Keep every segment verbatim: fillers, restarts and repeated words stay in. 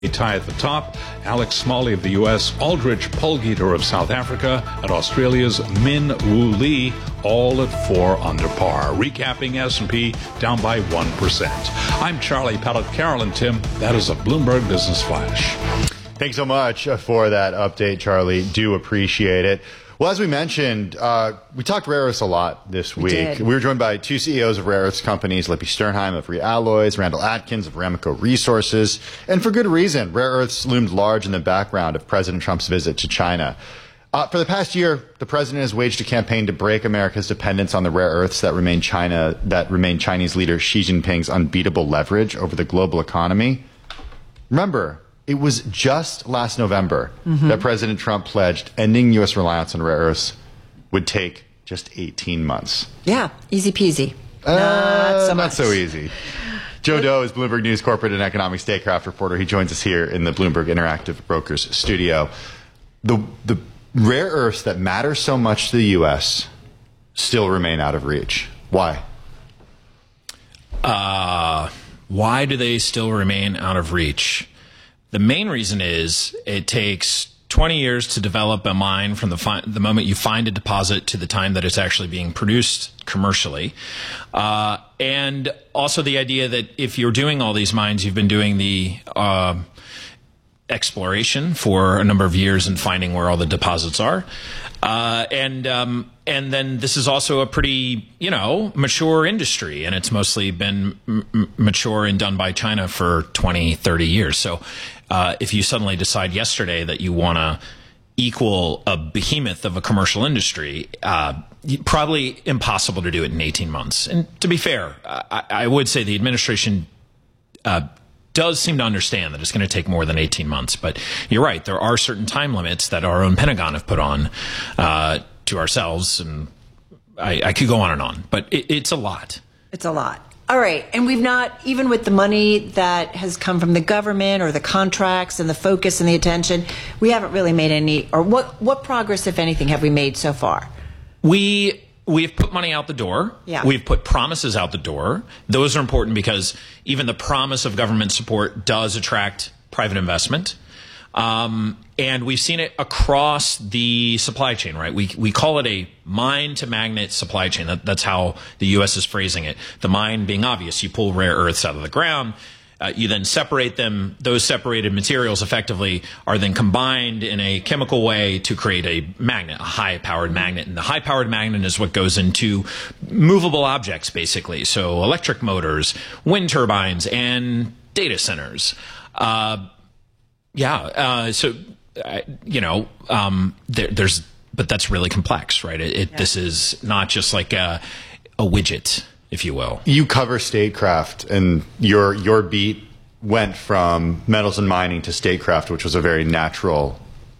Tie at the top, Alex Smalley of the U S, Aldrich Pulgeter of South Africa, and Australia's Min Woo Lee, all at four under par. Recapping S and P down by one percent. I'm Charlie Pellet. Carol and Tim, that is a Bloomberg Business Flash. Thanks so much for that update, Charlie. Do appreciate it. Well, as we mentioned, uh, we talked rare earths a lot this week. We did. We were joined by two C E Os of rare earths companies, Lippy Sternheim of Realloys, Randall Atkins of Ramaco Resources. And for good reason, rare earths loomed large in the background of President Trump's visit to China. Uh, for the past year, the president has waged a campaign to break America's dependence on the rare earths that remain China, that remain Chinese leader Xi Jinping's unbeatable leverage over the global economy. Remember, it was just last November mm-hmm. that President Trump pledged ending U S reliance on rare earths would take just eighteen months. Yeah, easy peasy. Uh, not so much. Not so easy. Joe Doe is Bloomberg News corporate and economic statecraft reporter. He joins us here in the Bloomberg Interactive Brokers studio. The, the rare earths that matter so much to the U S still remain out of reach. Why? Uh, why do they still remain out of reach? The main reason is it takes twenty years to develop a mine from the, fi- the moment you find a deposit to the time that it's actually being produced commercially. Uh, and also the idea that if you're doing all these mines, you've been doing the uh, exploration for a number of years and finding where all the deposits are. Uh, and um, and then this is also a pretty, you know, mature industry, and it's mostly been m- mature and done by China for twenty, thirty years. So uh, if you suddenly decide yesterday that you want to equal a behemoth of a commercial industry, uh, probably impossible to do it in eighteen months. And to be fair, I, I would say the administration uh, does seem to understand that it's going to take more than eighteen months. But you're right. There are certain time limits that our own Pentagon have put on uh, to ourselves. And I, I could go on and on, but it, it's a lot. It's a lot. All right. And we've not, even with the money that has come from the government or the contracts and the focus and the attention, we haven't really made any, or what, what progress, if anything, have we made so far? We... We've put money out the door. Yeah. We've put promises out the door. Those are important because even the promise of government support does attract private investment. Um, and we've seen it across the supply chain, right? We we call it a mine to magnet supply chain. That, that's how the U S is phrasing it. The mine being obvious. You pull rare earths out of the ground. Uh, you then separate them. Those separated materials effectively are then combined in a chemical way to create a magnet, a high-powered magnet. And the high-powered magnet is what goes into movable objects, basically. So electric motors, wind turbines, and data centers. Uh, yeah. Uh, so, uh, you know, um, there, there's, but that's really complex, right? It, it yeah. This is not just like a, a widget, if you will. You cover statecraft, and your your beat went from metals and mining to statecraft, which was a very natural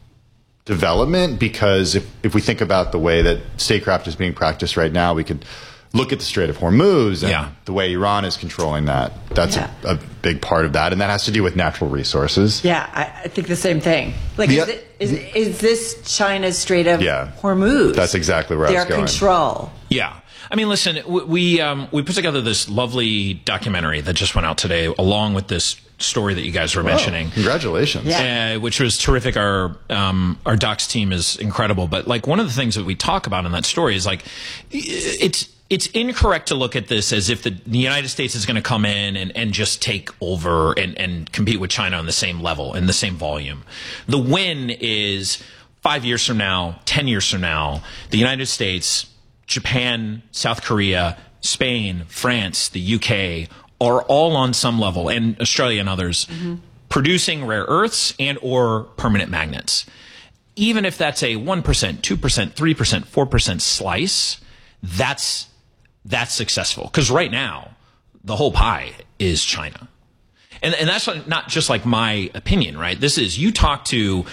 development, because if, if we think about the way that statecraft is being practiced right now, we could look at the Strait of Hormuz and yeah. the way Iran is controlling that. That's yeah. a, a big part of that, and that has to do with natural resources. Yeah, I, I think the same thing. Like, the, is, it, is, is this China's Strait of yeah, Hormuz? That's exactly where I was Their going. control. Yeah. I mean, listen, we um, we put together this lovely documentary that just went out today, along with this story that you guys were Whoa, mentioning. Congratulations! Yeah. Uh, which was terrific. Our um, our docs team is incredible. But like one of the things that we talk about in that story is like it's it's incorrect to look at this as if the, the United States is going to come in and, and just take over and, and compete with China on the same level and the same volume. The win is five years from now, ten years from now, the United States, Japan, South Korea, Spain, France, the U K are all on some level, and Australia and others, mm-hmm. producing rare earths and or permanent magnets. Even if that's a one percent, two percent, three percent, four percent slice, that's that's successful. Because right now, the whole pie is China. And, and that's not just like my opinion, right? This is, you talk to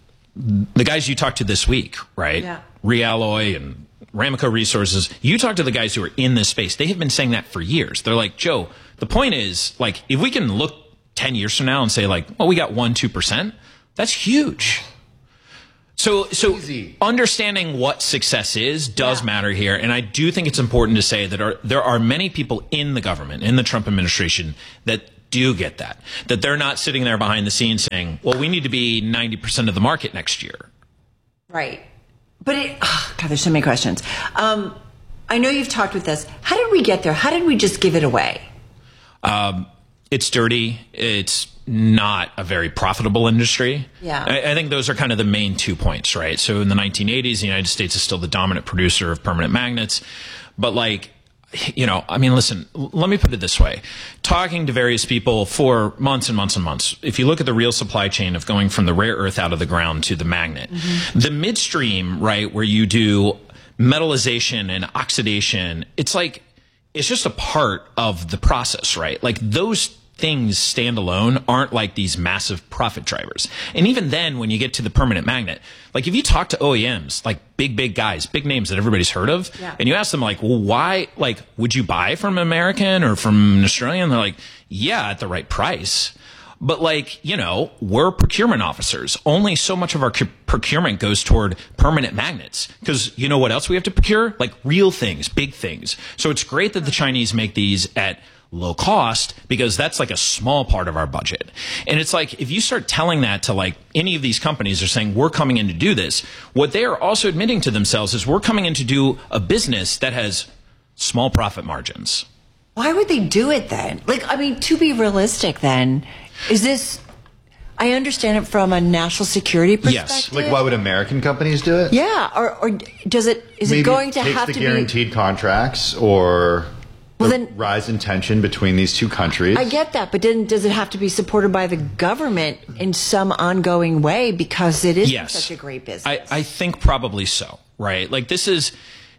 the guys you talked to this week, right? Yeah. Realloy and Ramaco Resources, you talk to the guys who are in this space. They have been saying that for years. They're like, Joe, the point is, like, if we can look ten years from now and say, like, well, we got one, two percent, that's huge. So, so Easy. Understanding what success is does yeah. matter here. And I do think it's important to say that are, there are many people in the government, in the Trump administration, that do get that. That they're not sitting there behind the scenes saying, well, we need to be ninety percent of the market next year. Right. But it, oh, God, there's so many questions. Um, I know you've talked with us. How did we get there? How did we just give it away? Um, it's dirty. It's not a very profitable industry. Yeah. I, I think those are kind of the main two points, right? So in the nineteen eighties, the United States is still the dominant producer of permanent magnets. But like, you know, I mean, listen, let me put it this way. Talking to various people for months and months and months, if you look at the real supply chain of going from the rare earth out of the ground to the magnet, mm-hmm. the midstream, right, where you do metallization and oxidation, it's like, it's just a part of the process, right? Like those things standalone aren't like these massive profit drivers. And even then, when you get to the permanent magnet, like if you talk to O E Ms, like big, big guys, big names that everybody's heard of, yeah. and you ask them like, well, why, like, would you buy from an American or from an Australian? They're like, yeah, at the right price. But like, you know, we're procurement officers. Only so much of our procurement goes toward permanent magnets. Because you know what else we have to procure? Like real things, big things. So it's great that the Chinese make these at low cost because that's like a small part of our budget. And it's like, if you start telling that to like any of these companies are saying, we're coming in to do this, what they are also admitting to themselves is we're coming in to do a business that has small profit margins. Why would they do it then? Like, I mean, to be realistic then, is this, I understand it from a national security perspective. Yes. Like, why would American companies do it? Yeah. Or, or does it, is Maybe it going to it have the to guaranteed be contracts or well, the then, rise in tension between these two countries? I get that, but then does it have to be supported by the government in some ongoing way because it is yes. such a great business? I, I think probably so, right? Like this is,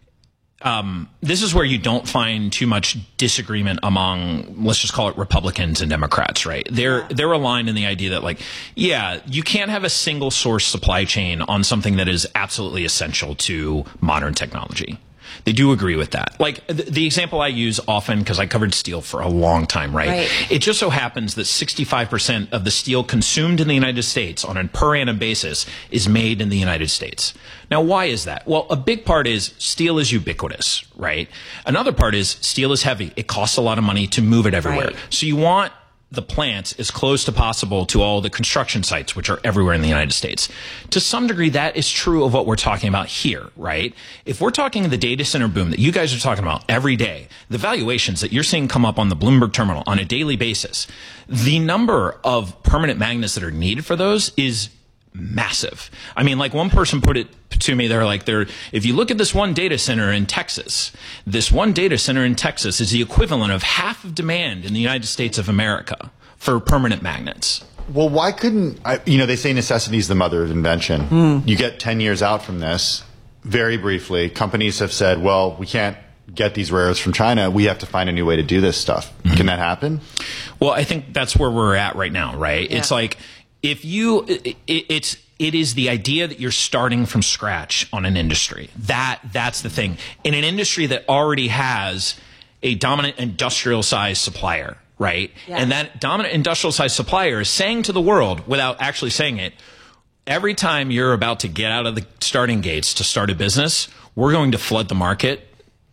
um, this is where you don't find too much disagreement among, let's just call it Republicans and Democrats, right? They're, yeah. they're aligned in the idea that like, yeah, you can't have a single source supply chain on something that is absolutely essential to modern technology. They do agree with that. Like the, the example I use often, because I covered steel for a long time, right? right? It just so happens that sixty-five percent of the steel consumed in the United States on a per annum basis is made in the United States. Now, why is that? Well, a big part is steel is ubiquitous, right? Another part is steel is heavy. It costs a lot of money to move it everywhere. Right. So you want the plants as close to possible to all the construction sites, which are everywhere in the United States. To some degree, that is true of what we're talking about here, right? If we're talking the data center boom that you guys are talking about every day, the valuations that you're seeing come up on the Bloomberg terminal on a daily basis, the number of permanent magnets that are needed for those is massive. I mean, like one person put it to me, they're like, they're, if you look at this one data center in Texas, this one data center in Texas is the equivalent of half of demand in the United States of America for permanent magnets. Well, why couldn't, I, you know, they say necessity is the mother of invention. Mm. You get ten years out from this, very briefly, companies have said, well, we can't get these rare earths from China. We have to find a new way to do this stuff. Mm-hmm. Can that happen? Well, I think that's where we're at right now, right? Yeah. It's like, if you, it, it's, it is the idea that you're starting from scratch on an industry. That, that's the thing. In an industry that already has a dominant industrial size supplier, right? Yeah. And that dominant industrial size supplier is saying to the world, without actually saying it, every time you're about to get out of the starting gates to start a business, we're going to flood the market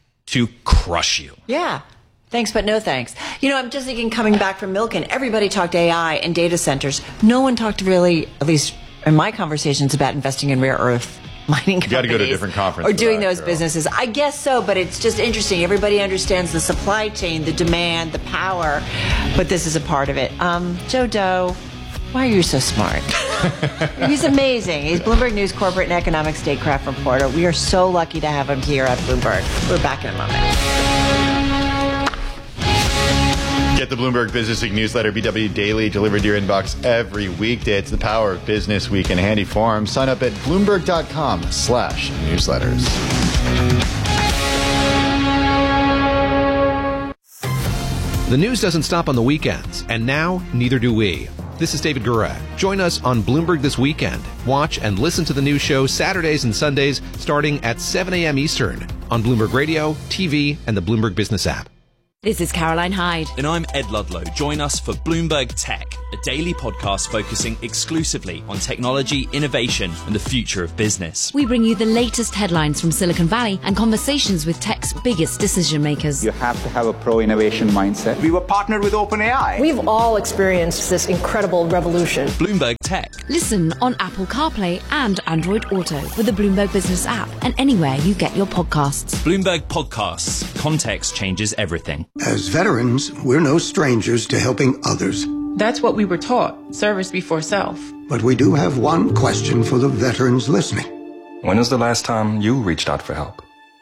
to crush you. Yeah. Thanks, but no thanks. You know, I'm just thinking coming back from Milken, everybody talked A I and data centers. No one talked really, at least in my conversations, about investing in rare earth mining companies. You got to go to a different conference. Or doing that, those girl. businesses. I guess so, but it's just interesting. Everybody understands the supply chain, the demand, the power, but this is a part of it. Um, Joe Doe, why are you so smart? He's amazing. He's Bloomberg News corporate and economic statecraft reporter. We are so lucky to have him here at Bloomberg. We're back in a moment. Get the Bloomberg Business Week newsletter, B W Daily, delivered to your inbox every weekday. It's the power of Business Week in a handy form. Sign up at Bloomberg.com slash newsletters. The news doesn't stop on the weekends, and now neither do we. This is David Gura. Join us on Bloomberg This Weekend. Watch and listen to the news show Saturdays and Sundays starting at seven a.m. Eastern on Bloomberg Radio, T V, and the Bloomberg Business app. This is Caroline Hyde. And I'm Ed Ludlow. Join us for Bloomberg Tech, a daily podcast focusing exclusively on technology, innovation, and the future of business. We bring you the latest headlines from Silicon Valley and conversations with tech's biggest decision makers. You have to have a pro-innovation mindset. We were partnered with OpenAI. We've all experienced this incredible revolution. Bloomberg Tech. Listen on Apple CarPlay and Android Auto with the Bloomberg Business app and anywhere you get your podcasts. Bloomberg Podcasts. Context changes everything. As veterans, we're no strangers to helping others. That's what we were taught, service before self. But we do have one question for the veterans listening. When was the last time you reached out for help?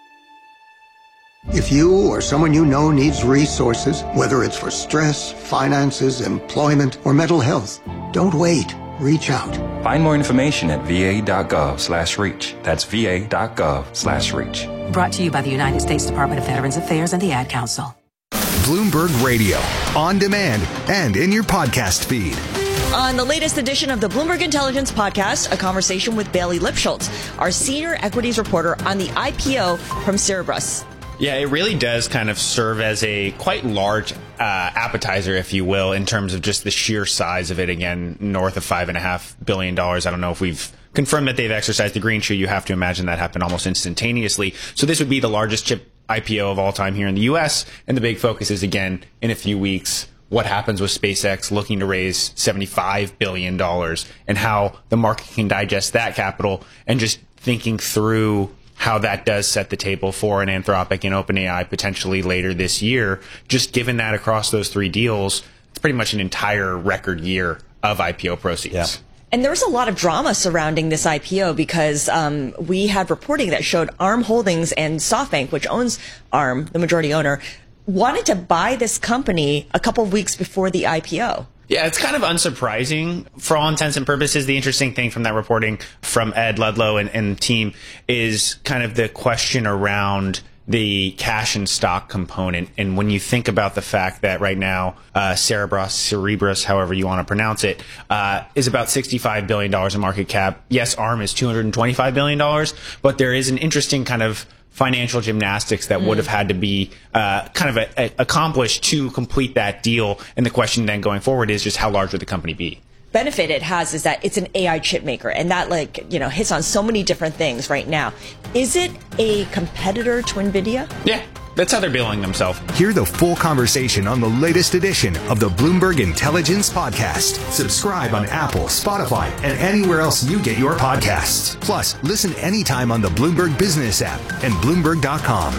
If you or someone you know needs resources, whether it's for stress, finances, employment, or mental health, don't wait. Reach out. Find more information at va.gov slash reach. That's va.gov slash reach. Brought to you by the United States Department of Veterans Affairs and the Ad Council. Bloomberg Radio, on demand and in your podcast feed. On the latest edition of the Bloomberg Intelligence Podcast, a conversation with Bailey Lipschultz, our senior equities reporter on the I P O from Cerebras. Yeah, it really does kind of serve as a quite large uh, appetizer, if you will, in terms of just the sheer size of it. Again, north of five and a half billion dollars. I don't know if we've confirmed that they've exercised the green shoe. You have to imagine that happened almost instantaneously. So this would be the largest chip I P O of all time here in the U S. And the big focus is, again, in a few weeks, what happens with SpaceX looking to raise seventy-five billion dollars and how the market can digest that capital, and just thinking through how that does set the table for an Anthropic and OpenAI potentially later this year. Just given that across those three deals, it's pretty much an entire record year of I P O proceeds. Yeah. And there was a lot of drama surrounding this I P O because um, we had reporting that showed ARM Holdings and SoftBank, which owns ARM, the majority owner, wanted to buy this company a couple of weeks before the I P O. Yeah, it's kind of unsurprising for all intents and purposes. The interesting thing from that reporting from Ed Ludlow and, and team is kind of the question around the cash and stock component. And when you think about the fact that right now, uh, Cerebras, Cerebras, however you want to pronounce it, uh, is about sixty-five billion dollars in market cap. Yes, ARM is two hundred twenty-five billion dollars, but there is an interesting kind of financial gymnastics that mm. would have had to be uh, kind of a, a, accomplished to complete that deal. And the question then going forward is just how large would the company be? Benefit it has is that it's an A I chip maker, and that, like, you know, hits on so many different things right now. Is it a competitor to NVIDIA? Yeah, that's how they're billing themselves. Hear the full conversation on the latest edition of the Bloomberg Intelligence Podcast. Subscribe on Apple, Spotify, and anywhere else you get your podcasts. Plus, listen anytime on the Bloomberg Business app and Bloomberg dot com.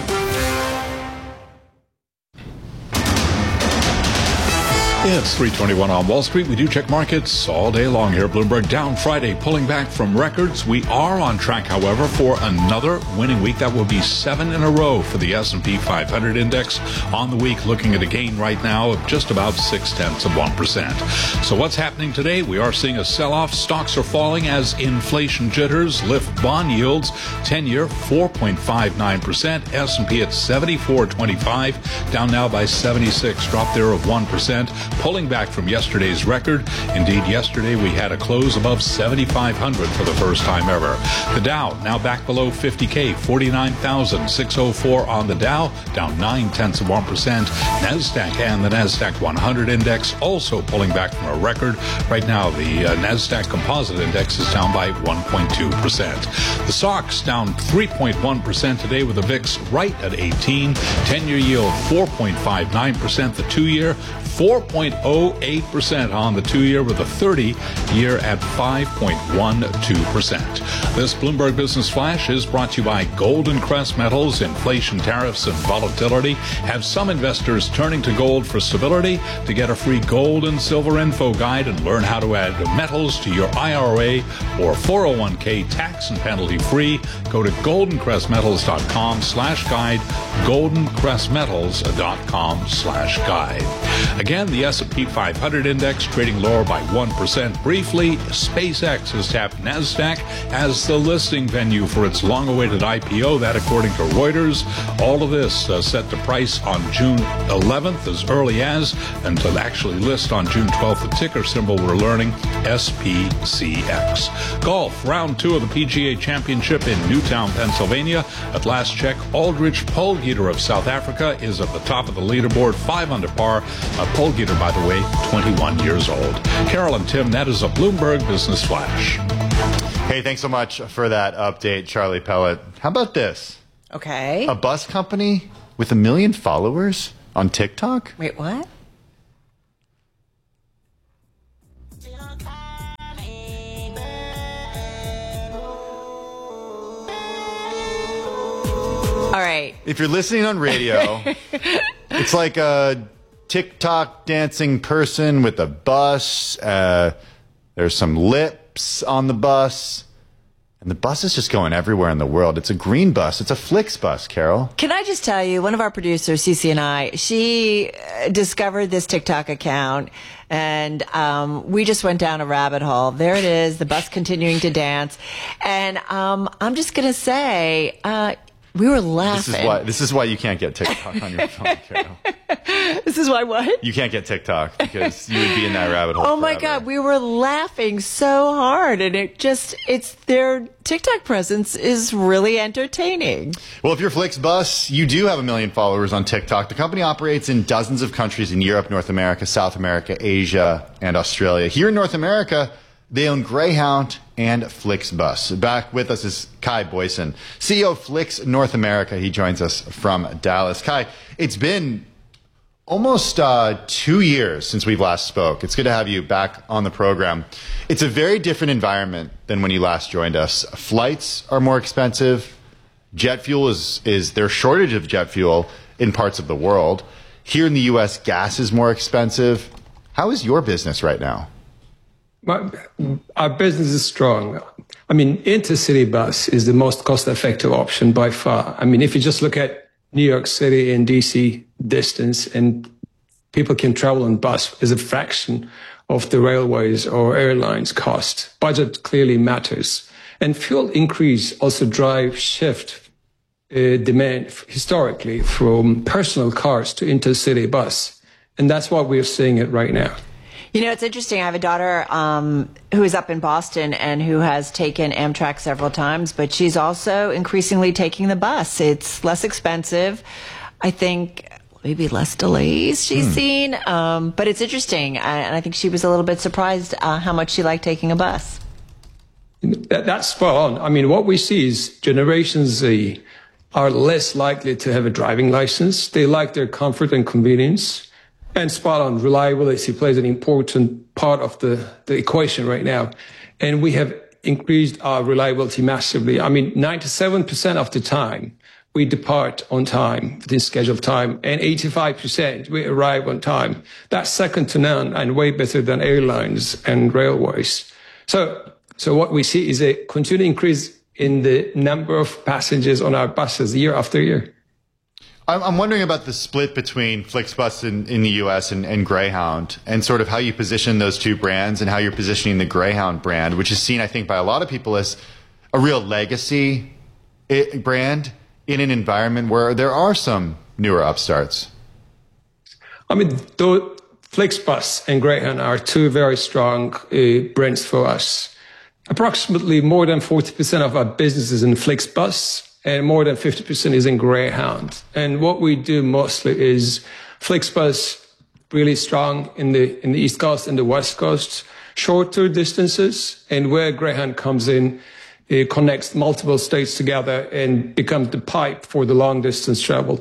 It's three twenty-one on Wall Street. We do check markets all day long here. Bloomberg down Friday, pulling back from records. We are on track, however, for another winning week. That will be seven in a row for the S and P five hundred index on the week, looking at a gain right now of just about six-tenths of one percent. So what's happening today? We are seeing a sell-off. Stocks are falling as inflation jitters lift bond yields. ten-year, four point five nine percent. S and P at seventy-four twenty-five, down now by seventy-six, drop there of one percent. Pulling back from yesterday's record. Indeed, yesterday we had a close above seventy-five hundred for the first time ever. The Dow now back below fifty K, forty-nine thousand six hundred four on the Dow, down nine-tenths of one percent. NASDAQ and the NASDAQ one hundred index also pulling back from a record. Right now, the uh, NASDAQ Composite Index is down by one point two percent. The S O X down three point one percent today with the V I X right at eighteen. ten-year yield four point five nine percent. The two-year four point oh eight percent on the two-year, with the thirty-year at five point one two percent. This Bloomberg Business Flash is brought to you by Golden Crest Metals. Inflation, tariffs, and volatility have some investors turning to gold for stability. To get a free gold and silver info guide and learn how to add metals to your I R A or four oh one K tax and penalty free, go to goldencrestmetals.com slash guide, goldencrestmetals.com slash guide. Again, the S and P five hundred index trading lower by one percent briefly. SpaceX has tapped NASDAQ as the listing venue for its long-awaited I P O, that according to Reuters. All of this uh, set to price on June eleventh, as early as, and to actually list on June twelfth, the ticker symbol we're learning, S P C X. Golf, round two of the P G A Championship in Newtown, Pennsylvania. At last check, Aldrich Polgieter of South Africa is at the top of the leaderboard, five under par. Uh, Polgieter, by the way, twenty-one years old. Carol and Tim, that is a Bloomberg Business Flash. Hey, thanks so much for that update, Charlie Pellet. How about this? Okay. A bus company with a million followers on TikTok? Wait, what? All right. If you're listening on radio, it's like a TikTok dancing person with a bus. Uh, there's some lips on the bus. And the bus is just going everywhere in the world. It's a green bus. It's a Flixbus, Carol. Can I just tell you, one of our producers, Cece and I, she discovered this TikTok account, and um, we just went down a rabbit hole. There it is, the bus continuing to dance. And um, I'm just going to say, uh, we were laughing. This is why, this is why you can't get TikTok on your phone, Carol. This is why what? You can't get TikTok because you would be in that rabbit hole Oh, my forever. God. We were laughing so hard. And it just, it's their TikTok presence is really entertaining. Well, if you're Flixbus, you do have a million followers on TikTok. The company operates in dozens of countries in Europe, North America, South America, Asia, and Australia. Here in North America, they own Greyhound and Flixbus. Back with us is Kai Boyson, C E O of Flix North America. He joins us from Dallas. Kai, it's been almost uh, two years since we've last spoke. It's good to have you back on the program. It's a very different environment than when you last joined us. Flights are more expensive. Jet fuel is, is there's shortage of jet fuel in parts of the world. Here in the U S, gas is more expensive. How is your business right now? Well, our business is strong. I mean, intercity bus is the most cost-effective option by far. I mean, if you just look at New York City and D C distance, and people can travel on bus as a fraction of the railways or airlines cost. Budget clearly matters. And fuel increase also drive shift uh, demand historically from personal cars to intercity bus. And that's what we're seeing it right now. You know, it's interesting. I have a daughter um, who is up in Boston and who has taken Amtrak several times, but she's also increasingly taking the bus. It's less expensive. I think maybe less delays she's hmm. seen. Um, but it's interesting. I, and I think she was a little bit surprised uh, how much she liked taking a bus. That, that's spot on. I mean, what we see is Generation Z are less likely to have a driving license. They like their comfort and convenience. And spot on, reliability plays an important part of the, the equation right now. And we have increased our reliability massively. I mean, ninety-seven percent of the time, we depart on time, within scheduled time, and eighty-five percent we arrive on time. That's second to none and way better than airlines and railways. So, so what we see is a continued increase in the number of passengers on our buses year after year. I'm wondering about the split between Flixbus in, in the U S and, and Greyhound, and sort of how you position those two brands and how you're positioning the Greyhound brand, which is seen, I think, by a lot of people as a real legacy brand in an environment where there are some newer upstarts. I mean, though Flixbus and Greyhound are two very strong uh, brands for us. Approximately more than forty percent of our business is in Flixbus, and more than fifty percent is in Greyhound. And what we do mostly is Flixbus really strong in the in the East Coast and the West Coast, shorter distances, and where Greyhound comes in, it connects multiple states together and becomes the pipe for the long distance travel.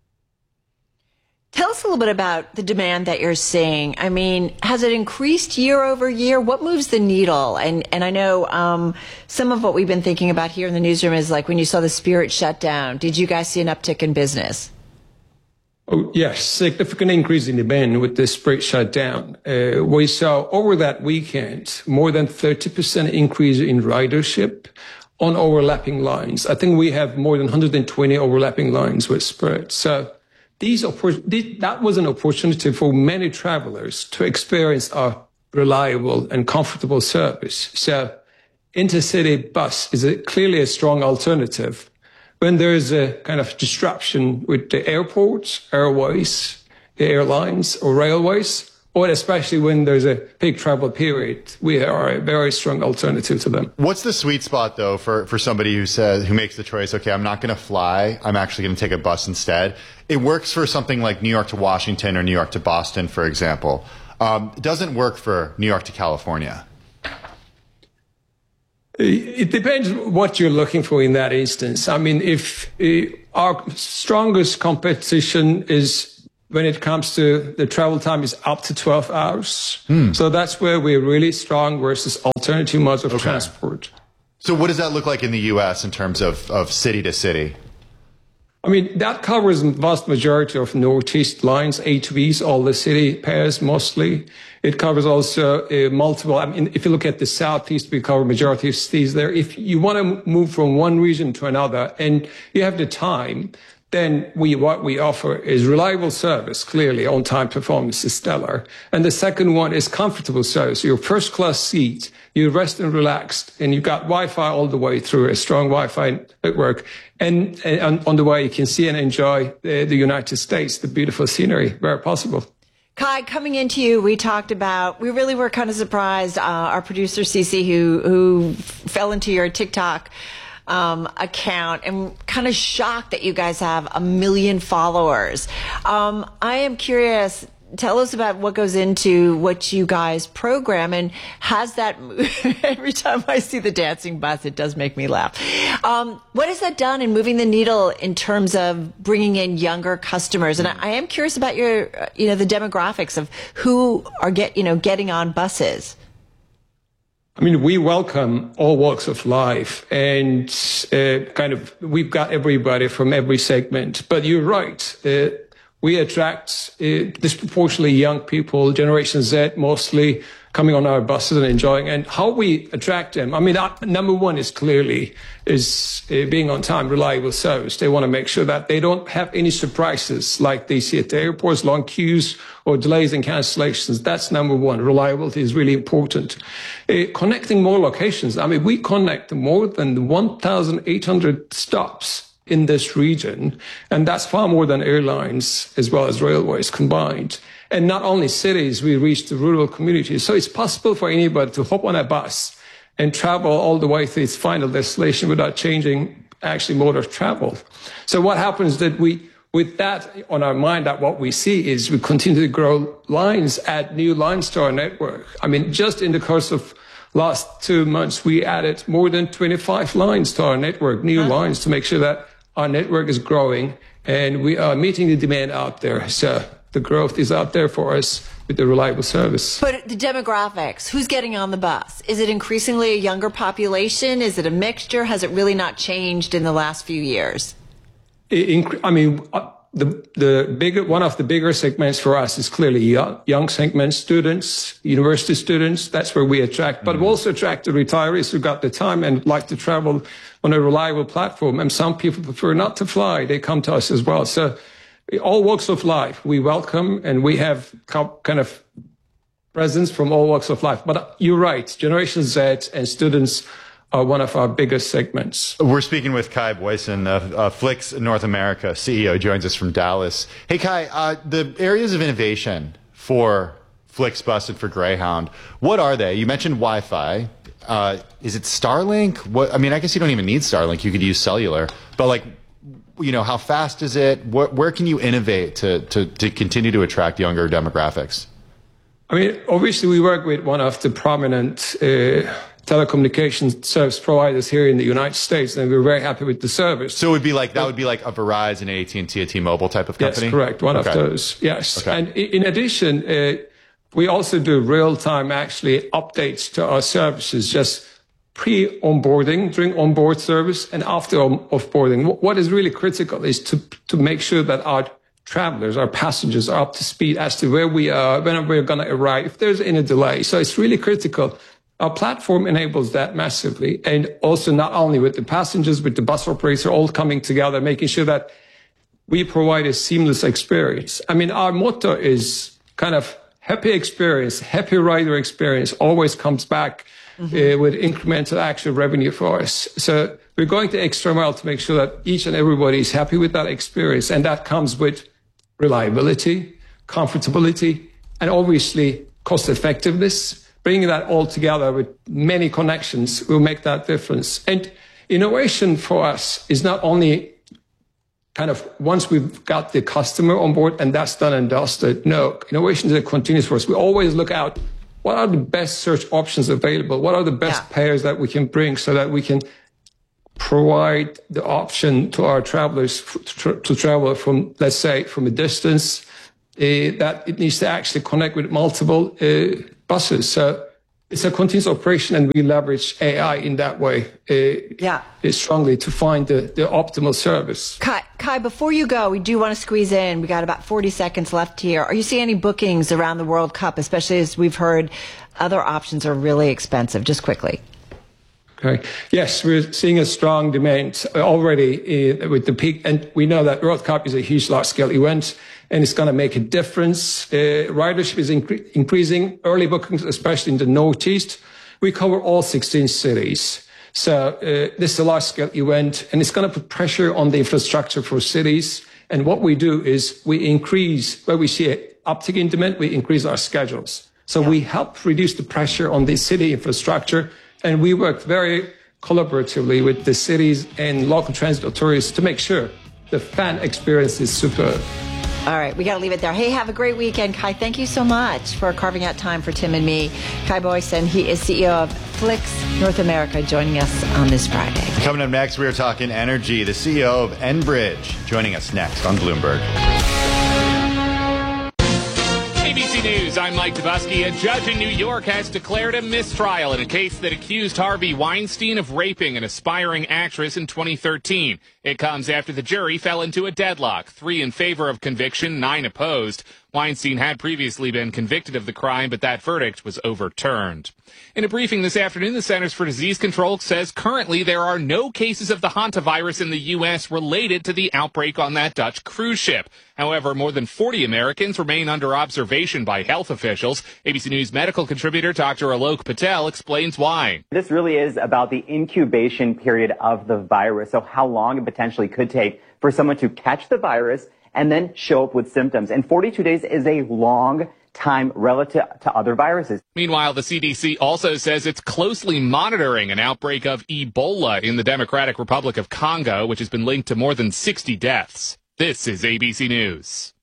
Tell us a little bit about the demand that you're seeing. I mean, has it increased year over year? What moves the needle? And and I know um, some of what we've been thinking about here in the newsroom is like when you saw the Spirit shut down, did you guys see an uptick in business? Oh, yes, significant increase in demand with the Spirit shut down. Uh, we saw over that weekend more than thirty percent increase in ridership on overlapping lines. I think we have more than one hundred twenty overlapping lines with Spirit. So These, that was an opportunity for many travelers to experience our reliable and comfortable service. So intercity bus is a, clearly a strong alternative. When there is a kind of disruption with the airports, airways, the airlines or railways, or especially when there's a peak travel period, we are a very strong alternative to them. What's the sweet spot, though, for, for somebody who says, who makes the choice, okay, I'm not going to fly, I'm actually going to take a bus instead? It works for something like New York to Washington or New York to Boston, for example. Um, it doesn't work for New York to California. It depends what you're looking for in that instance. I mean, if uh, our strongest competition is when it comes to the travel time is up to twelve hours. Hmm. So that's where we're really strong versus alternative modes of okay. transport. So what does that look like in the U S in terms of, of city to city? I mean, that covers the vast majority of Northeast lines, H Vs, all the city pairs mostly. It covers also uh, multiple, I mean, if you look at the Southeast, we cover majority of cities there. If you want to move from one region to another and you have the time, then we, what we offer is reliable service, clearly on-time performance is stellar. And the second one is comfortable service. Your first class seat, you rest and relaxed, and you've got Wi-Fi all the way through, a strong Wi-Fi network. And, and on the way, you can see and enjoy the, the United States, the beautiful scenery where possible. Kai, coming into you, we talked about, we really were kind of surprised, uh, our producer, Cece, who, who fell into your TikTok um, account and kind of shocked that you guys have a million followers. Um, I am curious, tell us about what goes into what you guys program, and has that, every time I see the dancing bus, it does make me laugh. Um, what has that done in moving the needle in terms of bringing in younger customers? And I, I am curious about your, you know, the demographics of who are get, you know, getting on buses. I mean, we welcome all walks of life, and uh, kind of, we've got everybody from every segment. But you're right. Uh, We attract uh, disproportionately young people, Generation Z mostly, coming on our buses and enjoying. And how we attract them, I mean, uh, number one is clearly is uh, being on time, reliable service. They want to make sure that they don't have any surprises like they see at the airports, long queues or delays and cancellations. That's number one. Reliability is really important. Uh, connecting more locations. I mean, we connect more than one thousand eight hundred stops in this region, and that's far more than airlines as well as railways combined. And not only cities, we reach the rural communities. So it's possible for anybody to hop on a bus and travel all the way to its final destination without changing actually mode of travel. So what happens that we, with that on our mind, that what we see is we continue to grow lines, add new lines to our network. I mean, just in the course of last two months, we added more than twenty-five lines to our network, new uh-huh. lines, to make sure that our network is growing and we are meeting the demand out there. So the growth is out there for us with the reliable service. But the demographics, who's getting on the bus? Is it increasingly a younger population? Is it a mixture? Has it really not changed in the last few years? I mean, the the bigger one of the bigger segments for us is clearly young, young segments, students, university students. That's where we attract. But mm-hmm. we also attract the retirees who got the time and like to travel on a reliable platform. And some people prefer not to fly. They come to us as well. So all walks of life we welcome, and we have kind of presence from all walks of life. But you're right, Generation Z and students are one of our biggest segments. We're speaking with Kai Boysen of uh, Flix North America, C E O, joins us from Dallas. Hey, Kai, uh, the areas of innovation for Flixbus and for Greyhound, what are they? You mentioned Wi-Fi. Uh, is it Starlink? What, I mean, I guess you don't even need Starlink. You could use cellular. But, like, you know, how fast is it? What, where can you innovate to, to, to continue to attract younger demographics? I mean, obviously, we work with one of the prominent uh, telecommunications service providers here in the United States, and we're very happy with the service. So it would be like, that would be like a Verizon, A T and T, a T-Mobile type of company? Yes, correct. One okay. of those, yes. Okay. And in addition, uh, we also do real-time, actually, updates to our services, just pre-onboarding, during onboard service, and after offboarding. What is really critical is to, to make sure that our travelers, our passengers are up to speed as to where we are, when we're going to arrive, if there's any delay. So it's really critical. Our platform enables that massively, and also not only with the passengers, with the bus operator all coming together, making sure that we provide a seamless experience. I mean, our motto is kind of happy experience, happy rider experience always comes back mm-hmm. uh, with incremental actual revenue for us. So we're going the extra mile to make sure that each and everybody is happy with that experience, and that comes with reliability, comfortability, and obviously cost effectiveness. Bringing that all together with many connections will make that difference. And innovation for us is not only kind of once we've got the customer on board and that's done and dusted. No, innovation is a continuous process. We always look out, what are the best search options available? What are the best yeah. pairs that we can bring so that we can provide the option to our travelers to, to travel from, let's say, from a distance, uh, that it needs to actually connect with multiple uh, buses. So it's a continuous operation, and we leverage A I in that way uh, yeah. strongly to find the, the optimal service. Kai, Kai, before you go, we do want to squeeze in. We got about forty seconds left here. Are you seeing any bookings around the World Cup, especially as we've heard other options are really expensive? Just quickly. Okay. Yes, we're seeing a strong demand already uh, with the peak, and we know that World Cup is a huge, large-scale event, and it's going to make a difference. Uh, ridership is incre- increasing, early bookings, especially in the Northeast. We cover all sixteen cities. So uh, this is a large-scale event, and it's going to put pressure on the infrastructure for cities. And what we do is we increase, where we see an uptick in demand, we increase our schedules. So yeah. we help reduce the pressure on the city infrastructure. And we work very collaboratively with the cities and local transit authorities to make sure the fan experience is superb. All right, we got to leave it there. Hey, have a great weekend, Kai. Thank you so much for carving out time for Tim and me. Kai Boyson, he is C E O of Flix North America, joining us on this Friday. Coming up next, we are talking energy. The C E O of Enbridge joining us next on Bloomberg. A B C News, I'm Mike Dubusky. A judge in New York has declared a mistrial in a case that accused Harvey Weinstein of raping an aspiring actress in twenty thirteen. It comes after the jury fell into a deadlock, three in favor of conviction, nine opposed. Weinstein had previously been convicted of the crime, but that verdict was overturned. In a briefing this afternoon, the Centers for Disease Control says currently there are no cases of the hantavirus in the U S related to the outbreak on that Dutch cruise ship. However, more than forty Americans remain under observation by health officials. A B C News medical contributor Doctor Alok Patel explains why. This really is about the incubation period of the virus, so how long it potentially could take for someone to catch the virus and then show up with symptoms. And forty-two days is a long time relative to other viruses. Meanwhile, the C D C also says it's closely monitoring an outbreak of Ebola in the Democratic Republic of Congo, which has been linked to more than sixty deaths. This is A B C News.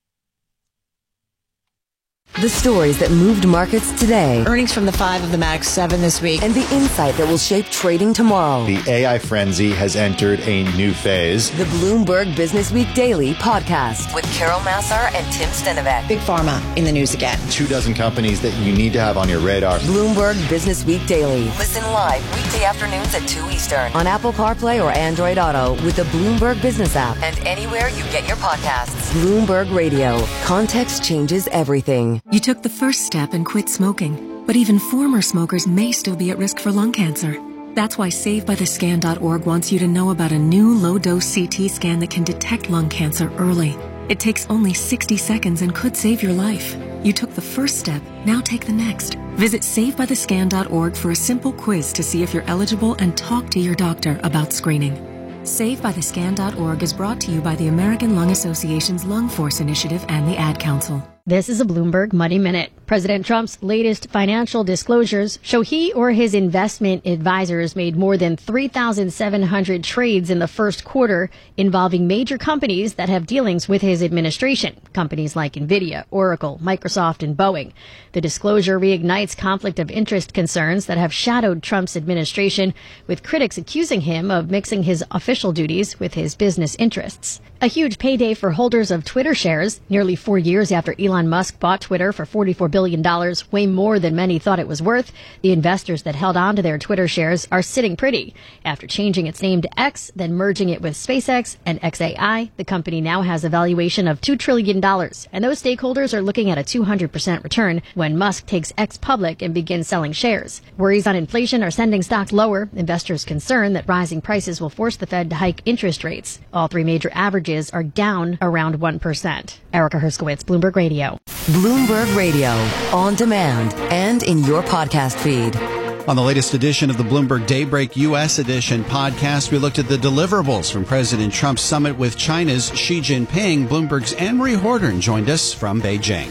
The stories that moved markets today. Earnings from the five of the Max seven this week. And the insight that will shape trading tomorrow. The A I frenzy has entered a new phase. The Bloomberg Business Week Daily podcast with Carol Massar and Tim Stenovec. Big Pharma in the news again. Two dozen companies that you need to have on your radar. Bloomberg Business Week Daily. Listen live weekday afternoons at two Eastern on Apple CarPlay or Android Auto with the Bloomberg Business app and anywhere you get your podcasts. Bloomberg Radio. Context changes everything. You took the first step and quit smoking, but even former smokers may still be at risk for lung cancer. That's why Save By The Scan dot org wants you to know about a new low-dose C T scan that can detect lung cancer early. It takes only sixty seconds and could save your life. You took the first step, now take the next. Visit Save By The Scan dot org for a simple quiz to see if you're eligible and talk to your doctor about screening. Save By The Scan dot org is brought to you by the American Lung Association's Lung Force Initiative and the Ad Council. This is a Bloomberg Money Minute. President Trump's latest financial disclosures show he or his investment advisors made more than three thousand seven hundred trades in the first quarter involving major companies that have dealings with his administration, companies like NVIDIA, Oracle, Microsoft, and Boeing. The disclosure reignites conflict of interest concerns that have shadowed Trump's administration, with critics accusing him of mixing his official duties with his business interests. A huge payday for holders of Twitter shares, nearly four years after Elon Musk bought Twitter for forty-four billion dollars, way more than many thought it was worth. The investors that held on to their Twitter shares are sitting pretty. After changing its name to X, then merging it with SpaceX and X A I, the company now has a valuation of two trillion dollars, and those stakeholders are looking at a two hundred percent return when Musk takes X public and begins selling shares. Worries on inflation are sending stocks lower. Investors concerned that rising prices will force the Fed to hike interest rates. All three major averages are down around one percent. Erica Herskowitz, Bloomberg Radio. Bloomberg Radio, on demand and in your podcast feed. On the latest edition of the Bloomberg Daybreak U S Edition podcast, we looked at the deliverables from President Trump's summit with China's Xi Jinping. Bloomberg's Anne-Marie Horton joined us from Beijing.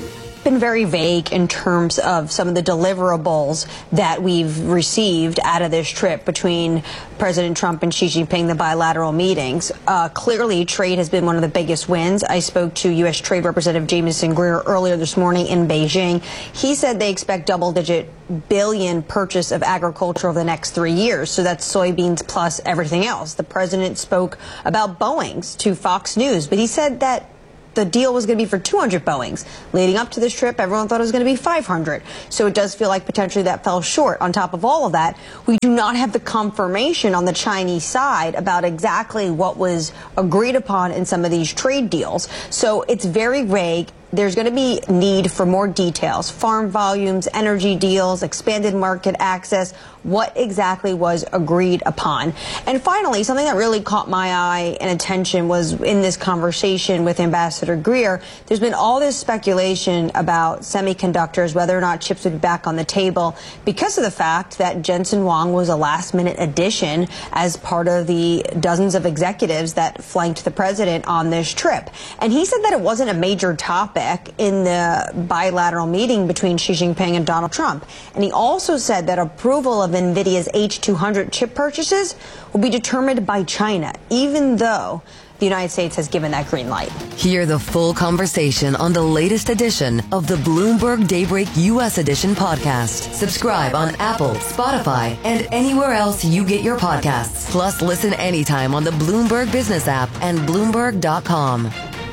been very vague in terms of some of the deliverables that we've received out of this trip between President Trump and Xi Jinping, the bilateral meetings. Uh, clearly, trade has been one of the biggest wins. I spoke to U S Trade Representative Jamieson Greer earlier this morning in Beijing. He said they expect double-digit billion purchase of agriculture over the next three years. So that's soybeans plus everything else. The president spoke about Boeings to Fox News, but he said that the deal was going to be for two hundred Boeings. Leading up to this trip, everyone thought it was going to be five hundred. So it does feel like potentially that fell short. On top of all of that, we do not have the confirmation on the Chinese side about exactly what was agreed upon in some of these trade deals. So it's very vague. There's going to be need for more details, farm volumes, energy deals, expanded market access, what exactly was agreed upon. And finally, something that really caught my eye and attention was in this conversation with Ambassador Greer, there's been all this speculation about semiconductors, whether or not chips would be back on the table because of the fact that Jensen Huang was a last-minute addition as part of the dozens of executives that flanked the president on this trip. And he said that it wasn't a major topic in the bilateral meeting between Xi Jinping and Donald Trump. And he also said that approval of NVIDIA's H two hundred chip purchases will be determined by China, even though the United States has given that green light. Hear the full conversation on the latest edition of the Bloomberg Daybreak U S Edition podcast. Subscribe on Apple, Spotify, and anywhere else you get your podcasts. Plus, listen anytime on the Bloomberg Business app and Bloomberg dot com.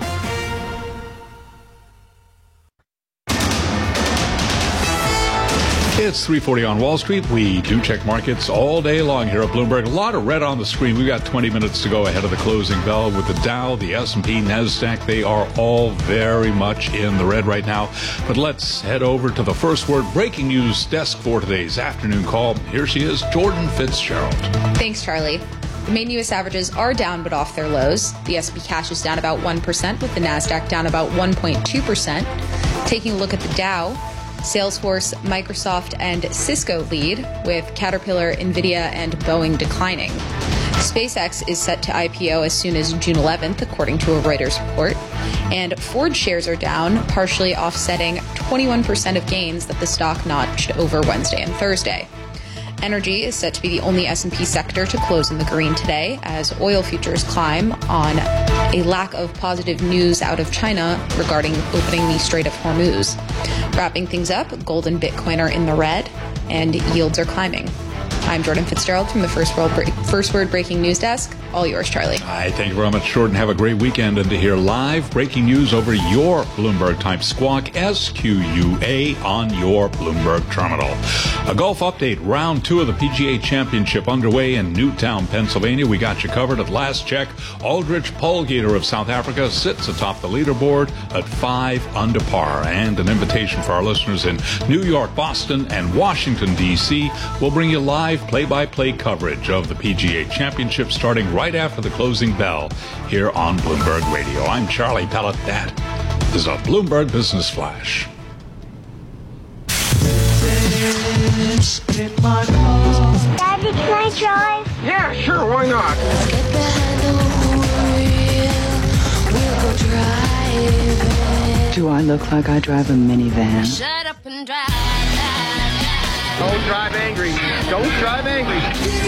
It's three forty on Wall Street. We do check markets all day long here at Bloomberg. A lot of red on the screen. We've got twenty minutes to go ahead of the closing bell with the Dow, the S and P, NASDAQ. They are all very much in the red right now. But let's head over to the First Word breaking news desk for today's afternoon call. Here she is, Jordan Fitzgerald. Thanks, Charlie. The main U S averages are down but off their lows. The S and P cash is down about one percent, with the NASDAQ down about one point two percent. Taking a look at the Dow, Salesforce, Microsoft, and Cisco lead, with Caterpillar, NVIDIA, and Boeing declining. SpaceX is set to I P O as soon as June eleventh, according to a Reuters report. And Ford shares are down, partially offsetting twenty-one percent of gains that the stock notched over Wednesday and Thursday. Energy is set to be the only S and P sector to close in the green today, as oil futures climb on a lack of positive news out of China regarding opening the Strait of Hormuz. Wrapping things up, gold and Bitcoin are in the red, and yields are climbing. I'm Jordan Fitzgerald from the First, World Bre- First Word Breaking News Desk. All yours, Charlie. Hi, thank you very much, Jordan. Have a great weekend. And to hear live breaking news over your Bloomberg Type Squawk, S Q U A, on your Bloomberg terminal. A golf update. Round two of the P G A Championship underway in Newtown, Pennsylvania. We got you covered at last check. Aldrich Polgater of South Africa sits atop the leaderboard at five under par. And an invitation for our listeners in New York, Boston, and Washington, D C will bring you live play-by-play coverage of the P G A Championship starting right after the closing bell here on Bloomberg Radio. I'm Charlie Pellet. That is a Bloomberg Business Flash. Daddy, can I drive? Yeah, sure, why not? Let's get behind the wheel. We'll go driving. Do I look like I drive a minivan? Shut up and drive. Don't drive angry. Don't drive angry.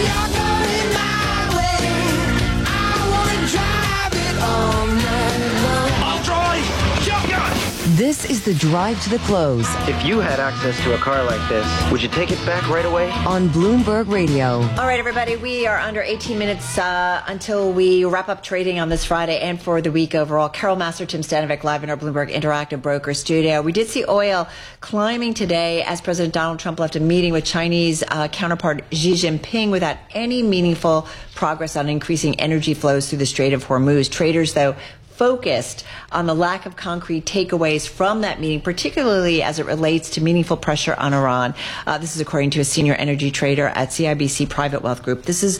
I'll drive. Shotgun. This is the drive to the close. If you had access to a car like this, would you take it back right away? On Bloomberg Radio. All right, everybody, we are under eighteen minutes uh, until we wrap up trading on this Friday and for the week overall. Carol Master, Tim Stanovic, live in our Bloomberg Interactive Broker studio. We did see oil climbing today as President Donald Trump left a meeting with Chinese uh, counterpart Xi Jinping without any meaningful progress on increasing energy flows through the Strait of Hormuz. Traders, though, focused on the lack of concrete takeaways from that meeting, particularly as it relates to meaningful pressure on Iran. Uh, this is according to a senior energy trader at C I B C Private Wealth Group. This is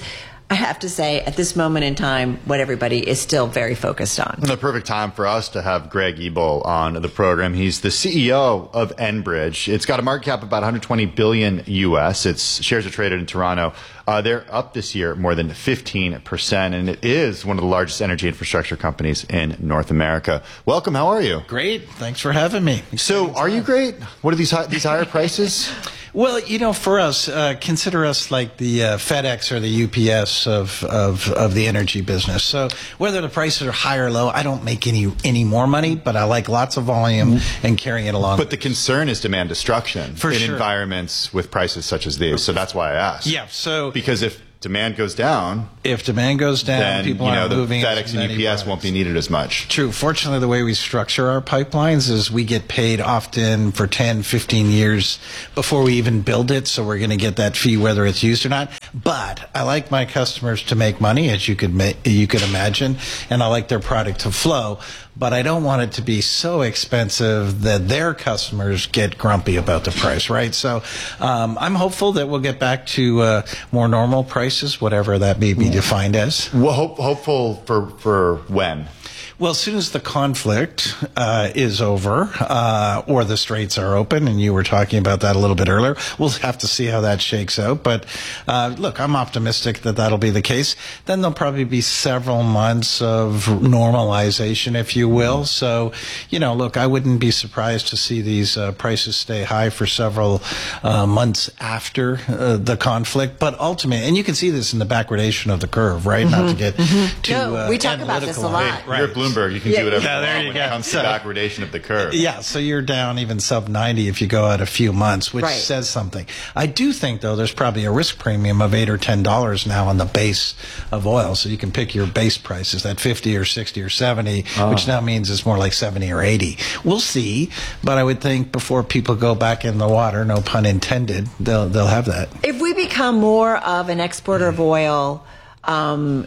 I have to say, at this moment in time, what everybody is still very focused on. The perfect time for us to have Greg Ebel on the program. He's the C E O of Enbridge. It's got a market cap of about one hundred twenty billion U S. Its shares are traded in Toronto. Uh, they're up this year more than fifteen percent, and it is one of the largest energy infrastructure companies in North America. Welcome. How are you? Great. Thanks for having me. So, are you great? What are these high, these higher prices? Well, you know, for us, uh, consider us like the uh, FedEx or the U P S of, of of the energy business. So whether the prices are high or low, I don't make any any more money, but I like lots of volume mm-hmm. and carrying it along. But the concern is demand destruction for in sure. environments with prices such as these. So that's why I asked. Yeah. So because if demand goes down, if demand goes down, then, people you know, aren't the moving. FedEx and U P S won't be needed as much. True. Fortunately, the way we structure our pipelines is we get paid often for ten, fifteen years before we even build it. So we're going to get that fee whether it's used or not. But I like my customers to make money, as you could ma- you could imagine, and I like their product to flow. But I don't want it to be so expensive that their customers get grumpy about the price, right? So um, I'm hopeful that we'll get back to uh, more normal prices, whatever that may be defined as. Well, hope, hopeful for, for when? Well, as soon as the conflict uh, is over, uh, or the straits are open, and you were talking about that a little bit earlier, we'll have to see how that shakes out. But uh, look, I'm optimistic that that'll be the case. Then there'll probably be several months of normalization, if you will. So, you know, look, I wouldn't be surprised to see these uh, prices stay high for several uh, months after uh, the conflict. But ultimately, and you can see this in the backwardation of the curve, right? Mm-hmm. Not to get mm-hmm. too no, uh, we talk about this a lot. Right. You're at Bloomberg, you can yeah, do whatever yeah, you there want you when go. it comes so, to backwardation of the curve. Yeah, so you're down even sub ninety if you go out a few months, which right. says something. I do think, though, there's probably a risk premium of eight or ten dollars now on the base of oil, so you can pick your base prices at fifty or sixty or seventy, oh. which now means it's more like seventy or eighty. We'll see, but I would think before people go back in the water, no pun intended, they'll they'll have that. If we become more of an exporter of oil um,